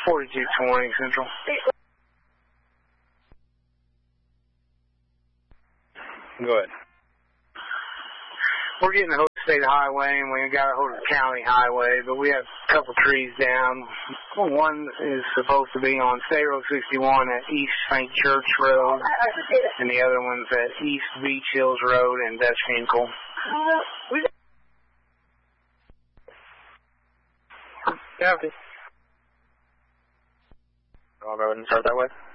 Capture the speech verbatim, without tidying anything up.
forty-two twenty Central. Go ahead. We're getting a hold of the state highway, and we got a hold of the county highway, but we have a couple trees down. One is supposed to be on State Road sixty-one at East Saint Church Road, and the other one's at East Beach Hills Road and Dutch Hinkle. Copy. I'll go ahead and start that way.